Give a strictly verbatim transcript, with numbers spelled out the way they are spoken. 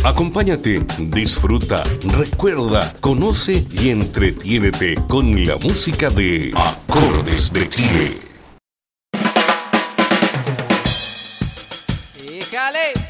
Acompáñate, disfruta, recuerda, conoce y entretiénete con la música de Acordes de Chile. ¡Híjale!